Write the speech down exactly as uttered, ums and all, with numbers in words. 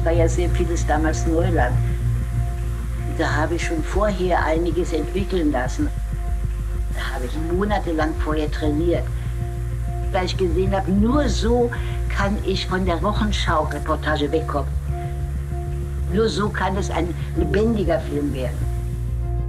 war ja sehr vieles damals Neuland. Da habe ich schon vorher einiges entwickeln lassen. Da habe ich monatelang vorher trainiert. Weil ich gesehen habe, nur so kann ich von der Wochenschau-Reportage wegkommen. Nur so kann es ein lebendiger Film werden.